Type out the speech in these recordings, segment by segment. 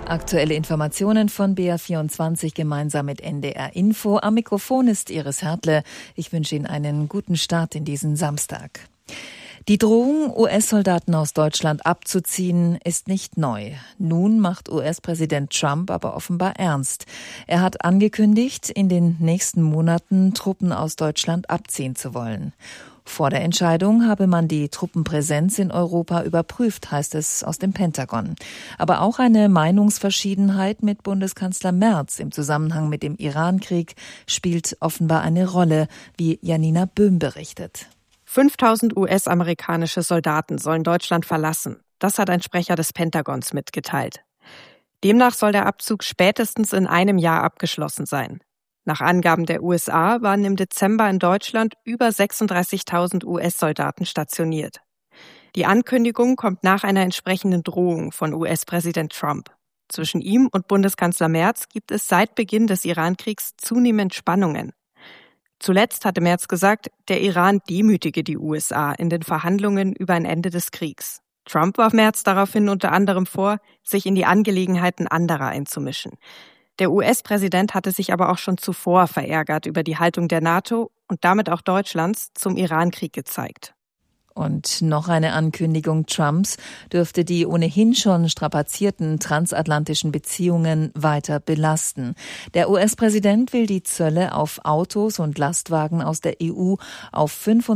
Aktuelle Informationen von BR24 gemeinsam mit NDR Info. Am Mikrofon ist Iris Hertle. Ich wünsche Ihnen einen guten Start in diesen Samstag. Die Drohung, US-Soldaten aus Deutschland abzuziehen, ist nicht neu. Nun macht US-Präsident Trump aber offenbar ernst. Er hat angekündigt, in den nächsten Monaten Truppen aus Deutschland abziehen zu wollen. Vor der Entscheidung habe man die Truppenpräsenz in Europa überprüft, heißt es aus dem Pentagon. Aber auch eine Meinungsverschiedenheit mit Bundeskanzler Merz im Zusammenhang mit dem Irankrieg spielt offenbar eine Rolle, wie Janina Böhm berichtet. 5.000 US-amerikanische Soldaten sollen Deutschland verlassen. Das hat ein Sprecher des Pentagons mitgeteilt. Demnach soll der Abzug spätestens in einem Jahr abgeschlossen sein. Nach Angaben der USA waren im Dezember in Deutschland über 36.000 US-Soldaten stationiert. Die Ankündigung kommt nach einer entsprechenden Drohung von US-Präsident Trump. Zwischen ihm und Bundeskanzler Merz gibt es seit Beginn des Irankriegs zunehmend Spannungen. Zuletzt hatte Merz gesagt, der Iran demütige die USA in den Verhandlungen über ein Ende des Kriegs. Trump warf Merz daraufhin unter anderem vor, sich in die Angelegenheiten anderer einzumischen. Der US-Präsident hatte sich aber auch schon zuvor verärgert über die Haltung der NATO und damit auch Deutschlands zum Irankrieg gezeigt. Und noch eine Ankündigung Trumps dürfte die ohnehin schon strapazierten transatlantischen Beziehungen weiter belasten. Der US-Präsident will die Zölle auf Autos und Lastwagen aus der EU auf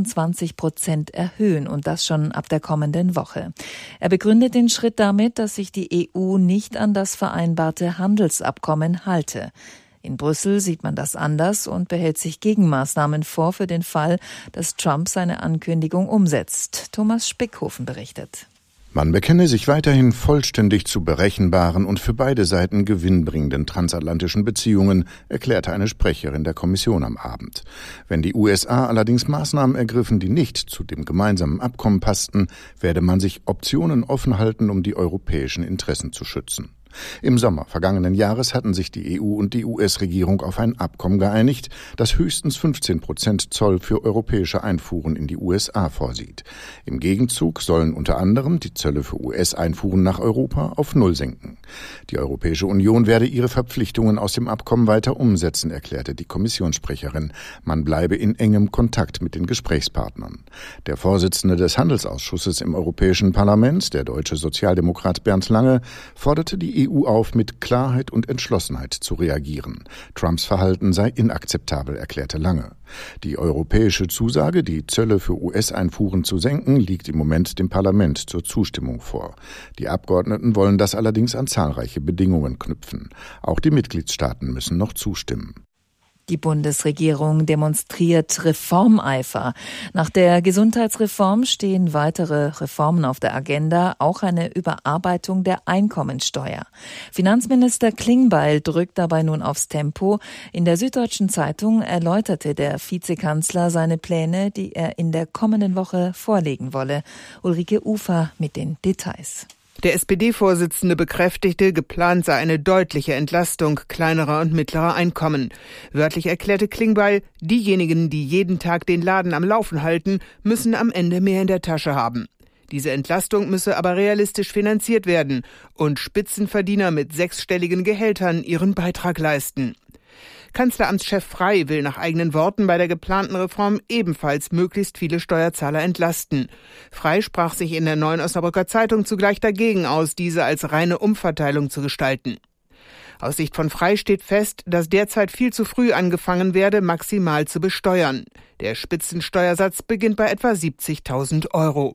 25% erhöhen und das schon ab der kommenden Woche. Er begründet den Schritt damit, dass sich die EU nicht an das vereinbarte Handelsabkommen halte. In Brüssel sieht man das anders und behält sich Gegenmaßnahmen vor für den Fall, dass Trump seine Ankündigung umsetzt. Thomas Spickhofen berichtet. Man bekenne sich weiterhin vollständig zu berechenbaren und für beide Seiten gewinnbringenden transatlantischen Beziehungen, erklärte eine Sprecherin der Kommission am Abend. Wenn die USA allerdings Maßnahmen ergriffen, die nicht zu dem gemeinsamen Abkommen passten, werde man sich Optionen offen halten, um die europäischen Interessen zu schützen. Im Sommer vergangenen Jahres hatten sich die EU und die US-Regierung auf ein Abkommen geeinigt, das höchstens 15% Zoll für europäische Einfuhren in die USA vorsieht. Im Gegenzug sollen unter anderem die Zölle für US-Einfuhren nach Europa auf Null senken. Die Europäische Union werde ihre Verpflichtungen aus dem Abkommen weiter umsetzen, erklärte die Kommissionssprecherin. Man bleibe in engem Kontakt mit den Gesprächspartnern. Der Vorsitzende des Handelsausschusses im Europäischen Parlament, der deutsche Sozialdemokrat Bernd Lange, forderte die EU auf, mit Klarheit und Entschlossenheit zu reagieren. Trumps Verhalten sei inakzeptabel, erklärte Lange. Die europäische Zusage, die Zölle für US-Einfuhren zu senken, liegt im Moment dem Parlament zur Zustimmung vor. Die Abgeordneten wollen das allerdings an zahlreiche Bedingungen knüpfen. Auch die Mitgliedstaaten müssen noch zustimmen. Die Bundesregierung demonstriert Reformeifer. Nach der Gesundheitsreform stehen weitere Reformen auf der Agenda, auch eine Überarbeitung der Einkommensteuer. Finanzminister Klingbeil drückt dabei nun aufs Tempo. In der Süddeutschen Zeitung erläuterte der Vizekanzler seine Pläne, die er in der kommenden Woche vorlegen wolle. Ulrike Ufer mit den Details. Der SPD-Vorsitzende bekräftigte, geplant sei eine deutliche Entlastung kleinerer und mittlerer Einkommen. Wörtlich erklärte Klingbeil, diejenigen, die jeden Tag den Laden am Laufen halten, müssen am Ende mehr in der Tasche haben. Diese Entlastung müsse aber realistisch finanziert werden und Spitzenverdiener mit 6-stelligen Gehältern ihren Beitrag leisten. Kanzleramtschef Frey will nach eigenen Worten bei der geplanten Reform ebenfalls möglichst viele Steuerzahler entlasten. Frey sprach sich in der Neuen Osnabrücker Zeitung zugleich dagegen aus, diese als reine Umverteilung zu gestalten. Aus Sicht von Frey steht fest, dass derzeit viel zu früh angefangen werde, maximal zu besteuern. Der Spitzensteuersatz beginnt bei etwa 70.000 €.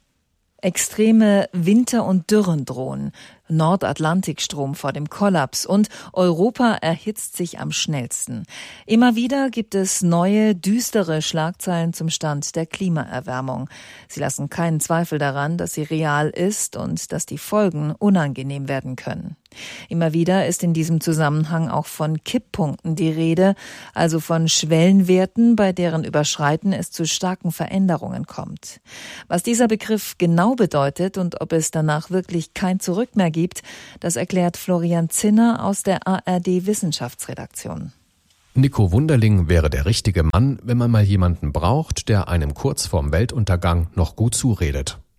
Extreme Winter- und Dürren drohen. Nordatlantikstrom vor dem Kollaps und Europa erhitzt sich am schnellsten. Immer wieder gibt es neue, düstere Schlagzeilen zum Stand der Klimaerwärmung. Sie lassen keinen Zweifel daran, dass sie real ist und dass die Folgen unangenehm werden können. Immer wieder ist in diesem Zusammenhang auch von Kipppunkten die Rede, also von Schwellenwerten, bei deren Überschreiten es zu starken Veränderungen kommt. Was dieser Begriff genau bedeutet und ob es danach wirklich kein Zurück mehr gibt, das erklärt Florian Zinner aus der ARD-Wissenschaftsredaktion. Nico Wunderling wäre der richtige Mann, wenn man mal jemanden braucht, der einem kurz vorm Weltuntergang noch gut zuredet.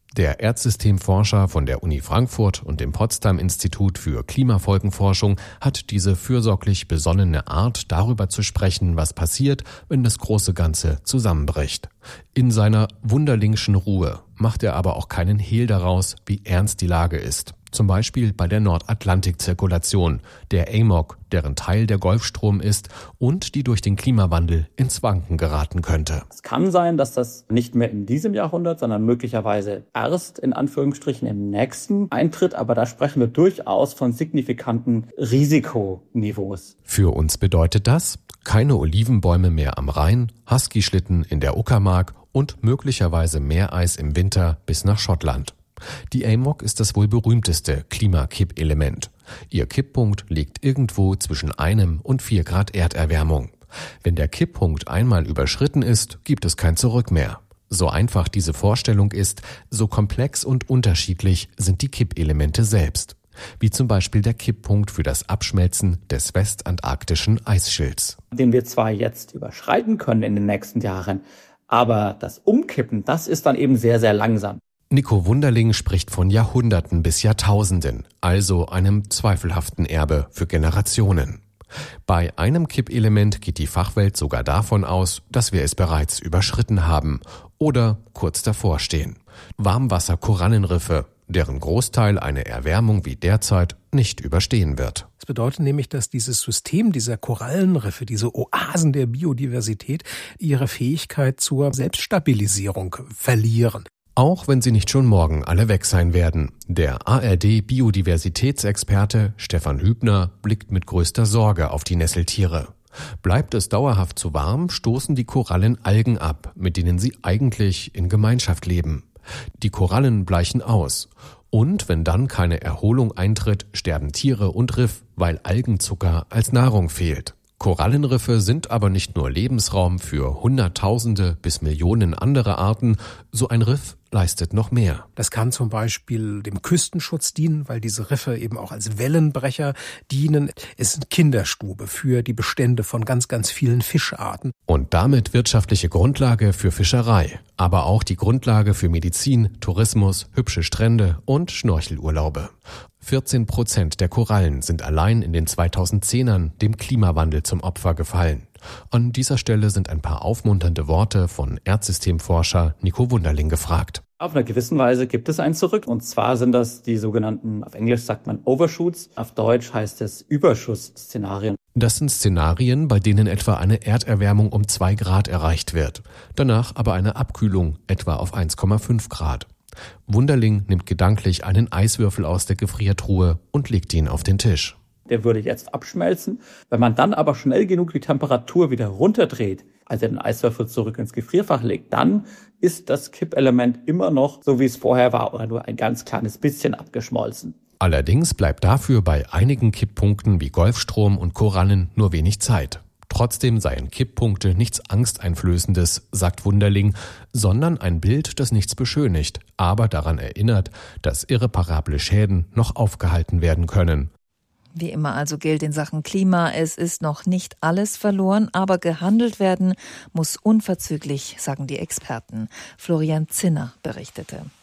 Der Erdsystemforscher von der Uni Frankfurt und dem Potsdam-Institut für Klimafolgenforschung hat diese fürsorglich besonnene Art, darüber zu sprechen, was passiert, wenn das große Ganze zusammenbricht. In seiner Wunderlingschen Ruhe macht er aber auch keinen Hehl daraus, wie ernst die Lage ist. Zum Beispiel bei der Nordatlantikzirkulation, der AMOC, deren Teil der Golfstrom ist und die durch den Klimawandel ins Wanken geraten könnte. Es kann sein, dass das nicht mehr in diesem Jahrhundert, sondern möglicherweise erst in Anführungsstrichen im nächsten eintritt. Aber da sprechen wir durchaus von signifikanten Risikoniveaus. Für uns bedeutet das keine Olivenbäume mehr am Rhein, Husky-Schlitten in der Uckermark und möglicherweise Meereis im Winter bis nach Schottland. Die AMOC ist das wohl berühmteste Klimakippelement. Ihr Kipppunkt liegt irgendwo zwischen 1 und 4 Grad Erderwärmung. Wenn der Kipppunkt einmal überschritten ist, gibt es kein Zurück mehr. So einfach diese Vorstellung ist, so komplex und unterschiedlich sind die Kippelemente selbst. Wie zum Beispiel der Kipppunkt für das Abschmelzen des westantarktischen Eisschilds. Den wir zwar jetzt überschreiten können in den nächsten Jahren, aber das Umkippen, das ist dann eben sehr, sehr langsam. Nico Wunderling spricht von Jahrhunderten bis Jahrtausenden, also einem zweifelhaften Erbe für Generationen. Bei einem Kippelement geht die Fachwelt sogar davon aus, dass wir es bereits überschritten haben oder kurz davor stehen. Warmwasser-Korallenriffe, deren Großteil eine Erwärmung wie derzeit nicht überstehen wird. Das bedeutet nämlich, dass dieses System dieser Korallenriffe, diese Oasen der Biodiversität, ihre Fähigkeit zur Selbststabilisierung verlieren. Auch wenn sie nicht schon morgen alle weg sein werden. Der ARD-Biodiversitätsexperte Stefan Hübner blickt mit größter Sorge auf die Nesseltiere. Bleibt es dauerhaft zu warm, stoßen die Korallen Algen ab, mit denen sie eigentlich in Gemeinschaft leben. Die Korallen bleichen aus. Und wenn dann keine Erholung eintritt, sterben Tiere und Riff, weil Algenzucker als Nahrung fehlt. Korallenriffe sind aber nicht nur Lebensraum für Hunderttausende bis Millionen andere Arten, so ein Riff leistet noch mehr. Das kann zum Beispiel dem Küstenschutz dienen, weil diese Riffe eben auch als Wellenbrecher dienen. Es ist eine Kinderstube für die Bestände von ganz, ganz vielen Fischarten. Und damit wirtschaftliche Grundlage für Fischerei, aber auch die Grundlage für Medizin, Tourismus, hübsche Strände und Schnorchelurlaube. 14% der Korallen sind allein in den 2010ern dem Klimawandel zum Opfer gefallen. An dieser Stelle sind ein paar aufmunternde Worte von Erdsystemforscher Nico Wunderling gefragt. Auf einer gewissen Weise gibt es ein Zurück. Und zwar sind das die sogenannten, auf Englisch sagt man Overshoots, auf Deutsch heißt es Überschussszenarien. Das sind Szenarien, bei denen etwa eine Erderwärmung um 2 Grad erreicht wird. Danach aber eine Abkühlung etwa auf 1,5 Grad. Wunderling nimmt gedanklich einen Eiswürfel aus der Gefriertruhe und legt ihn auf den Tisch. Der würde jetzt abschmelzen. Wenn man dann aber schnell genug die Temperatur wieder runterdreht, also den Eiswürfel zurück ins Gefrierfach legt, dann ist das Kippelement immer noch so, wie es vorher war, oder nur ein ganz kleines bisschen abgeschmolzen. Allerdings bleibt dafür bei einigen Kipppunkten wie Golfstrom und Korallen nur wenig Zeit. Trotzdem seien Kipppunkte nichts Angsteinflößendes, sagt Wunderling, sondern ein Bild, das nichts beschönigt, aber daran erinnert, dass irreparable Schäden noch aufgehalten werden können. Wie immer also gilt in Sachen Klima, es ist noch nicht alles verloren, aber gehandelt werden muss unverzüglich, sagen die Experten. Florian Zinner berichtete.